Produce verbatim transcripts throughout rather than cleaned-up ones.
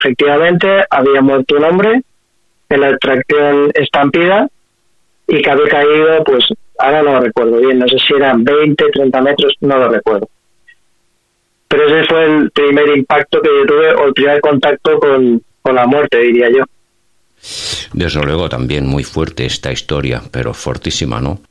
efectivamente había muerto un hombre en la extracción Estampida y que había caído, pues ahora no lo recuerdo bien, no sé si eran veinte, treinta metros, no lo recuerdo. Pero ese fue el primer impacto que yo tuve, o el primer contacto con, con la muerte, diría yo. Desde luego también muy fuerte esta historia, pero fortísima, ¿no?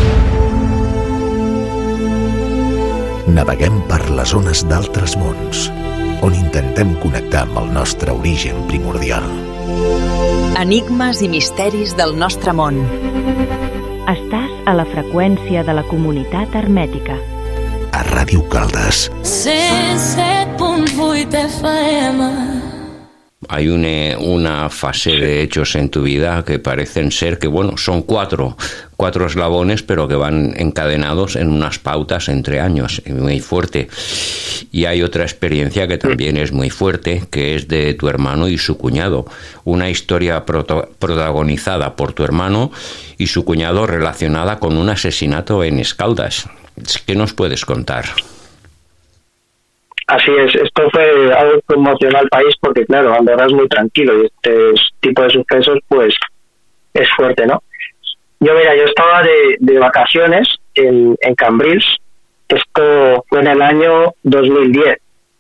Naveguem per les ones d'altres mons, on intentem connectar amb el nostre origen primordial. Enigmes i misteris del nostre món. Estàs a la freqüència de la comunitat hermètica. A Ràdio Caldes. cent set punt vuit F M. Hay una, una fase de hechos en tu vida que parecen ser que, bueno, son cuatro, cuatro eslabones, pero que van encadenados en unas pautas entre años, muy fuerte. Y hay otra experiencia que también es muy fuerte, que es de tu hermano y su cuñado. Una historia proto- protagonizada por tu hermano y su cuñado relacionada con un asesinato en Escaldas. ¿Qué nos puedes contar? Así es, esto fue algo que conmocionó al país porque, claro, Andorra es muy tranquilo y este tipo de sucesos, pues, es fuerte, ¿no? Yo, mira, yo estaba de, de vacaciones en, en Cambrils, esto fue en el año dos mil diez,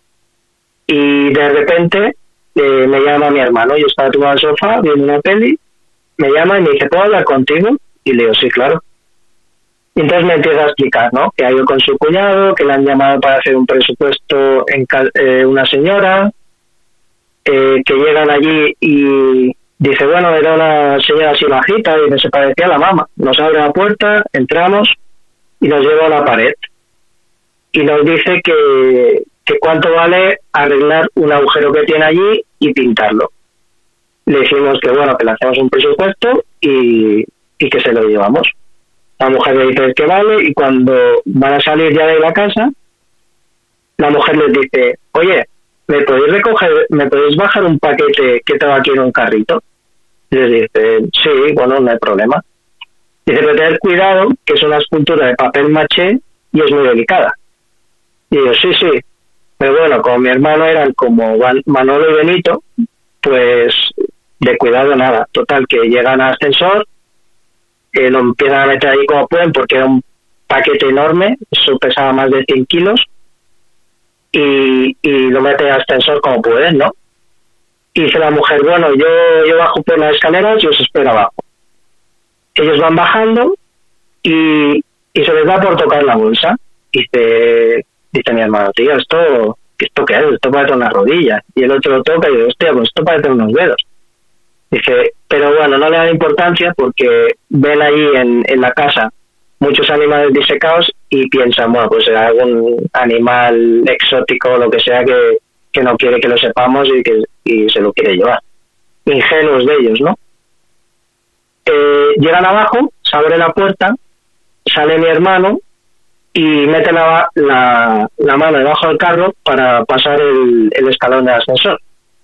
y de repente eh, me llama mi hermano, yo estaba tumbado en el sofá viendo una peli, me llama y me dice, ¿puedo hablar contigo? Y le digo, sí, claro. Y entonces me empieza a explicar, ¿no? Que ha ido con su cuñado, que le han llamado para hacer un presupuesto en eh, una señora, eh, que llegan allí y dice, bueno, era una señora así bajita y se parecía a la mamá. Nos abre la puerta, entramos y nos lleva a la pared. Y nos dice que, que cuánto vale arreglar un agujero que tiene allí y pintarlo. Le decimos que, bueno, que le hacemos un presupuesto y, y que se lo llevamos. La mujer le dice que vale y cuando van a salir ya de la casa, la mujer les dice, oye, ¿me podéis recoger, me podéis bajar un paquete que tengo aquí en un carrito? Y les dice, sí, bueno, no hay problema. Dice, pero tener cuidado, que es una escultura de papel maché y es muy delicada. Y yo, sí, sí. Pero bueno, como mi hermano eran como Manolo y Benito, pues de cuidado nada. Total, que llegan al ascensor, Eh, lo empiezan a meter ahí como pueden porque era un paquete enorme, eso pesaba más de cien kilos y, y lo meten al ascensor como pueden, ¿no? Y dice la mujer, bueno, yo, yo bajo por las escaleras y os espero abajo. Ellos van bajando y, y se les da por tocar la bolsa. Dice, dice mi hermano, tío, ¿esto, ¿esto qué es? Esto parece una rodilla. Y el otro lo toca y dice, hostia, pues esto parece unos dedos. Dice, pero bueno, no le dan importancia porque ven ahí en, en la casa muchos animales disecados y piensan, bueno, pues será algún animal exótico o lo que sea que, que no quiere que lo sepamos y que y se lo quiere llevar. Ingenuos de ellos, ¿no? Eh, llegan abajo, se abre la puerta, sale mi hermano y mete la, la, la mano debajo del carro para pasar el, el escalón del ascensor.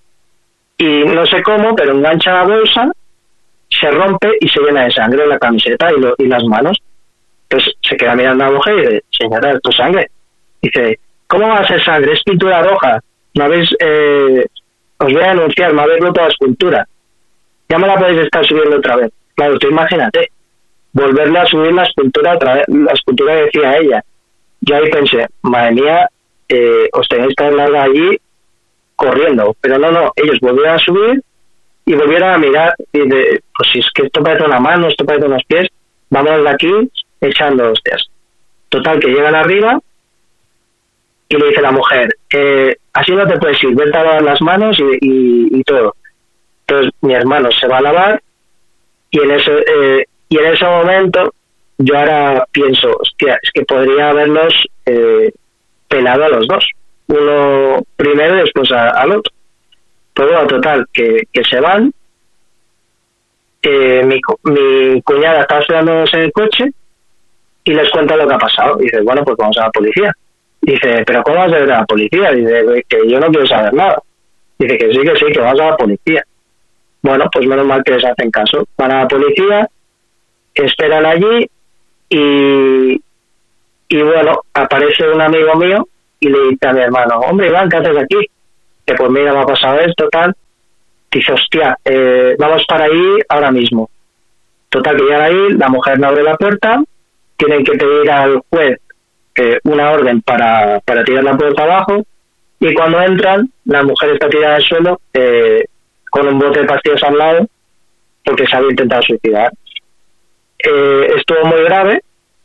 Y no sé cómo, pero engancha la bolsa, se rompe y se llena de sangre la camiseta y, lo, y las manos. Entonces se queda mirando a la mujer y dice, señora, ¿esto es sangre? Dice, ¿cómo va a ser sangre? Es pintura roja. No habéis, eh, os voy a denunciar, me habéis roto la escultura. Ya me la podéis estar subiendo otra vez. Claro, tú imagínate, volverle a subir la escultura otra vez, la escultura que decía ella. Yo ahí pensé, madre mía, eh, os tenéis que haber largado allí corriendo, pero no, no, ellos volvieron a subir y volvieron a mirar y de, pues si es que esto parece una mano, esto parece unos pies, vámonos de aquí echando hostias. Total, que llegan arriba y le dice la mujer, eh, así no te puedes ir, vete a lavar las manos y, y, y todo. Entonces mi hermano se va a lavar y en ese eh, y en ese momento yo ahora pienso, hostia, es que podría haberlos eh, pelado a los dos. Uno primero y después a, al otro. Todo a total, que, que se van. Eh, mi, mi cuñada está esperándonos en el coche y les cuenta lo que ha pasado. Dice, bueno, pues vamos a la policía. Dice, ¿pero cómo vas a ver a la policía? Dice, que yo no quiero saber nada. Dice que sí, que sí, que vamos a la policía. Bueno, pues menos mal que les hacen caso. Van a la policía, esperan allí y, y bueno, aparece un amigo mío y le dice a mi hermano, hombre, Iván, ¿qué haces aquí? que pues mira, me ha pasado esto, tal. Dice, hostia, eh, vamos para ahí ahora mismo. Total, que llegan ahí, la mujer no abre la puerta, tienen que pedir al juez eh, una orden para, para tirar la puerta abajo, y cuando entran, la mujer está tirada al suelo eh, con un bote de pastillas al lado, porque se había intentado suicidar. Eh, estuvo muy grave,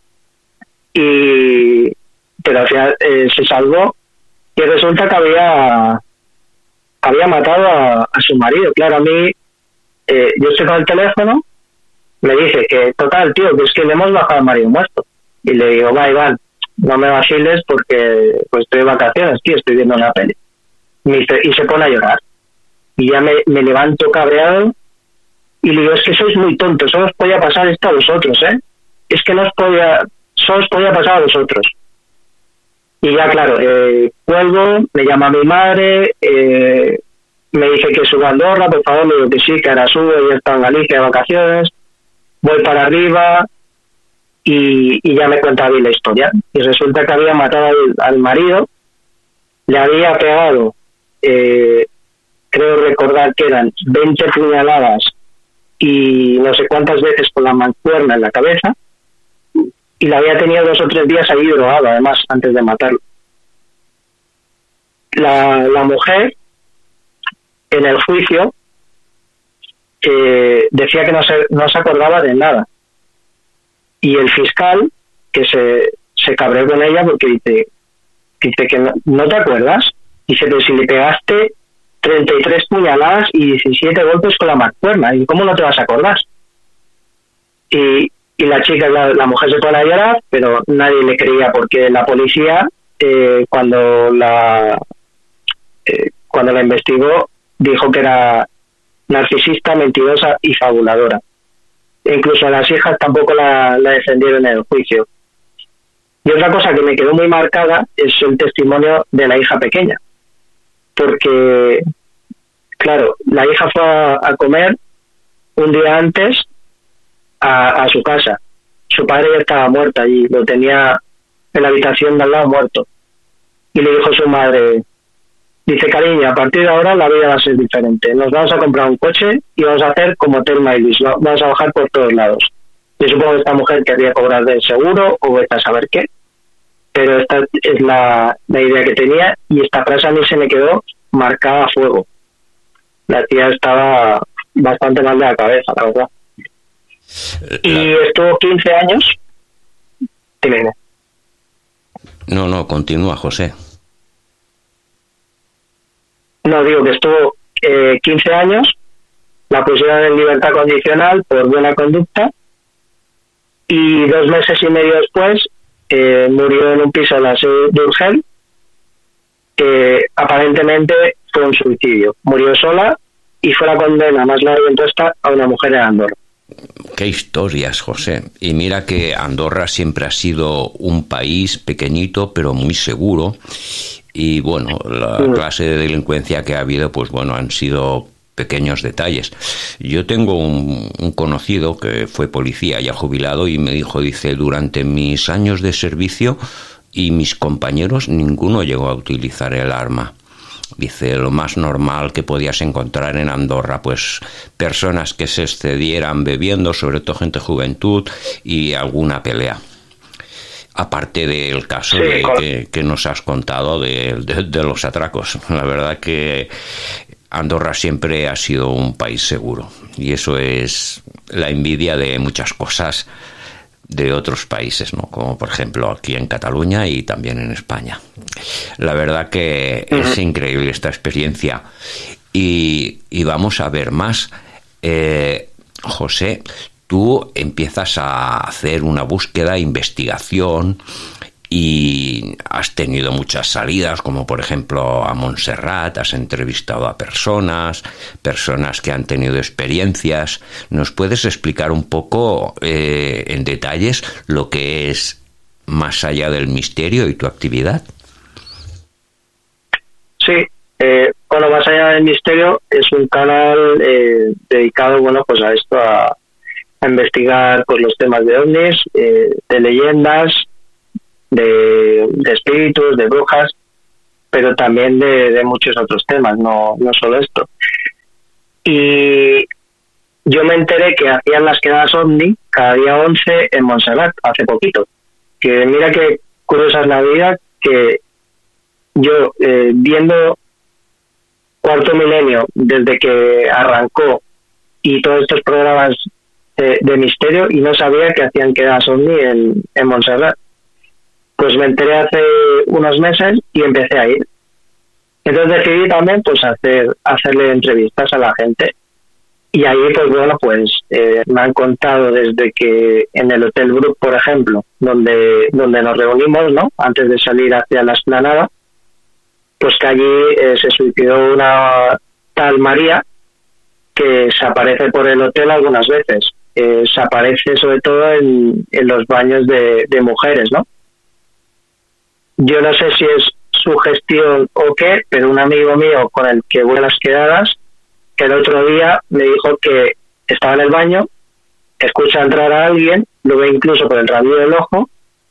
y pero al final eh, se salvó, y resulta que había había matado a, a su marido. Claro, a mí, eh, yo estoy con el teléfono, me dice que, total, tío, que es que le hemos bajado al marido muerto. Y le digo, va, Iván, no me vaciles porque pues estoy de vacaciones, tío, estoy viendo una peli. Y, me dice, y se pone a llorar. Y ya me, me levanto cabreado y le digo, es que sois muy tontos, solo os podía pasar esto a vosotros, ¿eh? Es que no os podía, solo os podía pasar a vosotros. Y ya, claro, eh, cuelgo, me llama mi madre, eh, me dice que suba a Andorra, por favor, le digo que sí, que ahora subo, ya está en Galicia de vacaciones, voy para arriba y, y ya me cuenta bien la historia. Y resulta que había matado al, al marido, le había pegado, eh, creo recordar que eran veinte puñaladas y no sé cuántas veces con la mancuerna en la cabeza, y la había tenido dos o tres días ahí drogado, además, antes de matarlo. La, la mujer, en el juicio, eh, decía que no se, no se acordaba de nada. Y el fiscal, que se, se cabreó con ella porque dice, dice que no, no te acuerdas. Dice, pero si le pegaste treinta y tres puñaladas y diecisiete golpes con la mancuerna, ¿y cómo no te vas a acordar? Y... Y la chica, la, la mujer se pone a llorar, pero nadie le creía porque la policía, eh, cuando la eh, cuando la investigó, dijo que era narcisista, mentirosa y fabuladora. E incluso las hijas tampoco la, la defendieron en el juicio. Y otra cosa que me quedó muy marcada es el testimonio de la hija pequeña. Porque, claro, la hija fue a, a comer un día antes A, a su casa. Su padre ya estaba muerto allí, lo tenía en la habitación de al lado muerto. Y le dijo a su madre, dice, cariño, a partir de ahora la vida va a ser diferente. Nos vamos a comprar un coche y vamos a hacer como Telma y Luis, vamos a bajar por todos lados. Yo supongo que esta mujer querría cobrar del seguro o vete a saber qué, pero esta es la, la idea que tenía, y esta frase a mí se me quedó marcada a fuego. La tía estaba bastante mal de la cabeza, la verdad. Y estuvo quince años. Dime. No, no, continúa, José. No, digo que estuvo eh, quince años, la pusieron en libertad condicional por buena conducta, y dos meses y medio después eh, murió en un piso de la ciudad de Urgel, que aparentemente fue un suicidio. Murió sola y fue la condena más larga impuesta a una mujer en Andorra. Qué historias, José. Y mira que Andorra siempre ha sido un país pequeñito pero muy seguro, y bueno, la sí. clase de delincuencia que ha habido, pues bueno, han sido pequeños detalles. Yo tengo un, un conocido que fue policía ya jubilado y me dijo, dice, durante mis años de servicio y mis compañeros ninguno llegó a utilizar el arma. Dice, lo más normal que podías encontrar en Andorra, pues personas que se excedieran bebiendo, sobre todo gente juventud, y alguna pelea. Aparte del caso sí, de, que, que nos has contado de, de, de los atracos. La verdad que Andorra siempre ha sido un país seguro, y eso es la envidia de muchas cosas de otros países, ¿no? Como por ejemplo aquí en Cataluña y también en España. La verdad que uh-huh. es increíble esta experiencia. Y, y vamos a ver más. Eh, José, tú empiezas a hacer una búsqueda, investigación, y has tenido muchas salidas, como por ejemplo a Montserrat, has entrevistado a personas, personas que han tenido experiencias. ¿Nos puedes explicar un poco eh, en detalles lo que es Más allá del misterio y tu actividad? Sí, eh, bueno, Más allá del misterio es un canal eh, dedicado, bueno, pues a esto, a, a investigar pues los temas de ovnis, eh, de leyendas, De, de espíritus, de brujas. pero también de, de muchos otros temas, no, no solo esto. Y yo me enteré que hacían las quedadas OVNI cada día once en Montserrat, hace poquito. Que mira qué curiosa es la vida, que yo eh, viendo Cuarto Milenio desde que arrancó y todos estos programas de, de misterio, y no sabía que hacían quedadas OVNI en, en Montserrat. Pues me enteré hace unos meses y empecé a ir. Entonces decidí también pues hacer hacerle entrevistas a la gente. Y ahí, pues bueno, pues eh, me han contado desde que en el Hotel Brook, por ejemplo, donde donde nos reunimos, ¿no?, antes de salir hacia la explanada, pues que allí eh, se suicidó una tal María que se aparece por el hotel algunas veces. Eh, se aparece sobre todo en, en los baños de, de mujeres, ¿no? Yo no sé si es su gestión o qué, pero un amigo mío con el que voy a las quedadas, que el otro día me dijo que estaba en el baño, escucha entrar a alguien, lo ve incluso por el rabillo del ojo,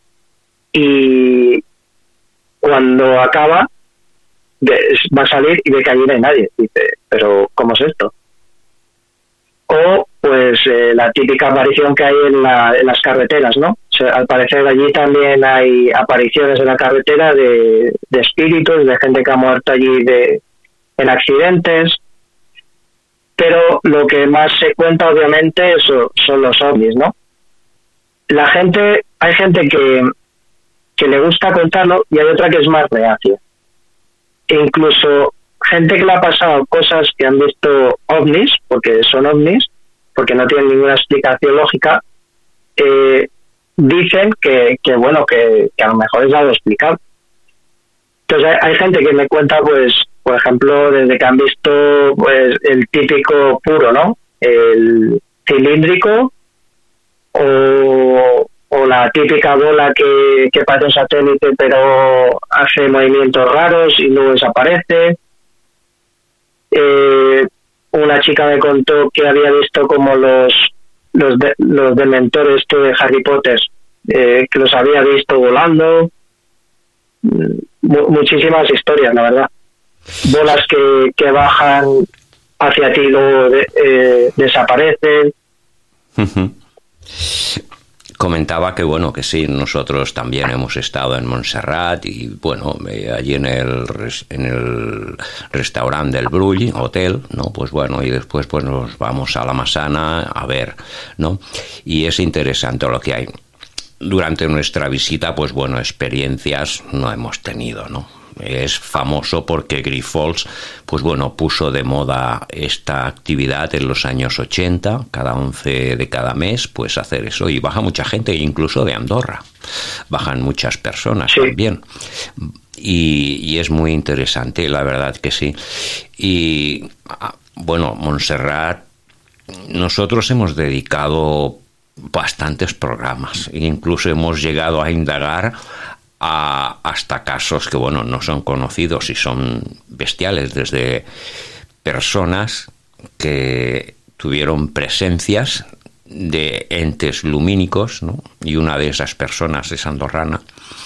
y cuando acaba va a salir y ve que allí no hay nadie. Dice, pero ¿cómo es esto? O pues eh, la típica aparición que hay en, la, en las carreteras, ¿no? O sea, al parecer allí también hay apariciones en la carretera de, de espíritus, de gente que ha muerto allí de en accidentes. Pero lo que más se cuenta, obviamente, eso son los ovnis, ¿no? La gente, hay gente que, que le gusta contarlo y hay otra que es más reacia. E incluso gente que le ha pasado cosas que han visto ovnis, porque son ovnis, porque no tienen ninguna explicación lógica, eh, dicen que, que bueno, que, que a lo mejor es algo explicable. Entonces hay, hay gente que me cuenta, pues, por ejemplo, desde que han visto pues el típico puro, ¿no?, el cilíndrico, o, o la típica bola que, que parece un satélite pero hace movimientos raros y luego desaparece. Eh, una chica me contó que había visto como los los, de, los dementores de Harry Potter, eh, que los había visto volando. M- muchísimas historias, la verdad. Bolas que, que bajan hacia ti y luego de, eh, desaparecen. Comentaba que bueno, que sí, nosotros también hemos estado en Montserrat y bueno, eh, allí en el en el restaurante del Brull Hotel, ¿no? Pues bueno, y después pues nos vamos a la Massana a ver, ¿no? Y es interesante lo que hay. Durante nuestra visita, pues bueno, experiencias no hemos tenido, ¿no? Es famoso porque Grifols, pues bueno, puso de moda esta actividad en los años ochenta, cada once de cada mes, pues hacer eso. Y baja mucha gente, incluso de Andorra. Bajan muchas personas sí. también. Y, y es muy interesante, la verdad que sí. Y bueno, Montserrat, nosotros hemos dedicado bastantes programas. Incluso hemos llegado a indagar A, hasta casos que, bueno, no son conocidos y son bestiales, desde personas que tuvieron presencias de entes lumínicos, ¿no? Y una de esas personas es andorrana.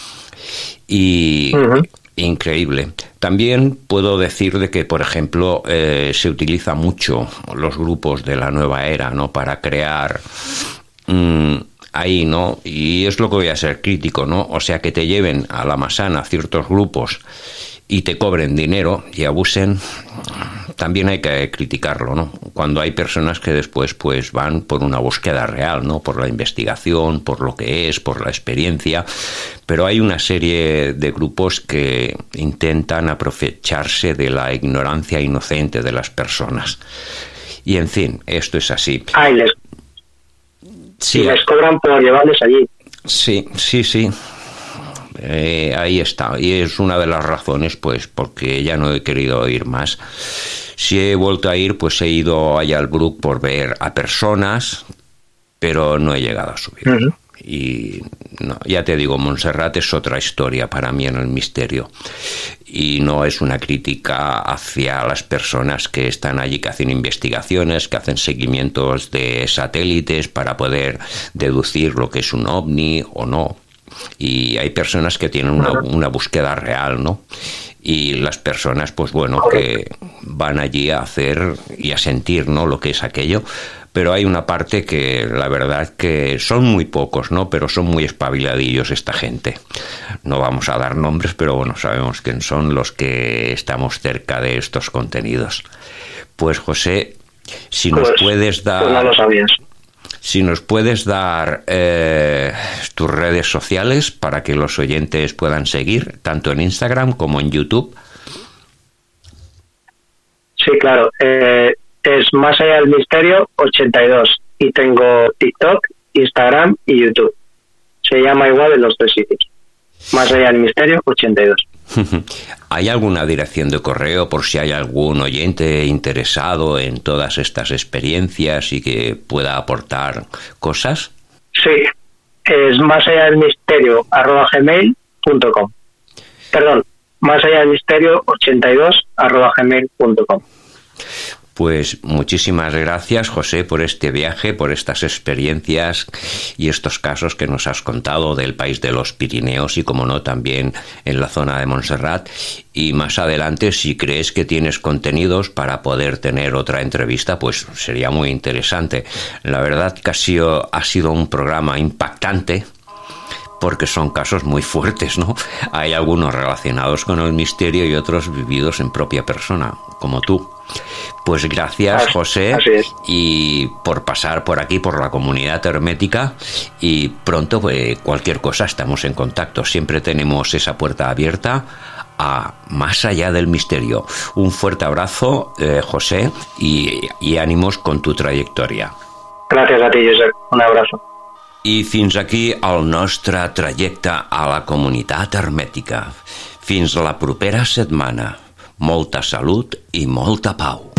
Y uh-huh. increíble. También puedo decir de que, por ejemplo, eh, se utiliza mucho los grupos de la nueva era, ¿no?, para crear mmm, ahí, ¿no? Y es lo que voy a ser crítico, ¿no? O sea, que te lleven a la Massana ciertos grupos y te cobren dinero y abusen, también hay que criticarlo, ¿no? Cuando hay personas que después pues van por una búsqueda real, ¿no? Por la investigación, por lo que es, por la experiencia, pero hay una serie de grupos que intentan aprovecharse de la ignorancia inocente de las personas. Y en fin, esto es así. Ay, les... Sí. Y les cobran por llevarles allí. Sí, sí, sí. Eh, ahí está. Y es una de las razones, pues, porque ya no he querido ir más. Si he vuelto a ir, pues he ido allá al Brook por ver a personas, pero no he llegado a subir. Uh-huh. Y no, ya te digo, Montserrat es otra historia para mí en el misterio. Y no es una crítica hacia las personas que están allí, que hacen investigaciones, que hacen seguimientos de satélites para poder deducir lo que es un ovni o no. Y hay personas que tienen una, una búsqueda real, ¿no? y las personas, pues bueno, que van allí a hacer y a sentir, ¿no?, lo que es aquello. Pero hay una parte que la verdad que son muy pocos, ¿no?, pero son muy espabiladillos esta gente. No vamos a dar nombres, pero bueno, sabemos quién son los que estamos cerca de estos contenidos. Pues José, si nos pues, puedes dar... Pues no lo sabías. Si nos puedes dar eh, tus redes sociales para que los oyentes puedan seguir, tanto en Instagram como en YouTube. Sí, claro. Eh, es Más Allá del Misterio ochenta y dos y tengo TikTok, Instagram y YouTube. Se llama igual en los tres sitios. Más Allá del Misterio ochenta y dos. ¿Hay alguna dirección de correo por si hay algún oyente interesado en todas estas experiencias y que pueda aportar cosas? Sí, es más allá del misterio arroba gmail punto com. Perdón, más allá del misterio ochenta y dos arroba gmail punto com. Pues muchísimas gracias, José, por este viaje, por estas experiencias y estos casos que nos has contado del país de los Pirineos y, como no, también en la zona de Montserrat. Y más adelante, si crees que tienes contenidos para poder tener otra entrevista, pues sería muy interesante. La verdad que ha sido, ha sido un programa impactante, porque son casos muy fuertes, ¿no? Hay algunos relacionados con el misterio y otros vividos en propia persona, como tú. Pues gracias, José, y por pasar por aquí, por la comunidad hermética, y pronto, pues, cualquier cosa, estamos en contacto. Siempre tenemos esa puerta abierta a Más Allá del Misterio. Un fuerte abrazo, eh, José, y, y ánimos con tu trayectoria. Gràcies a ti, Josep. Un abrazo. I fins aquí el nostre trajecte a la comunitat hermètica. Fins la propera setmana. Molta salut i molta pau.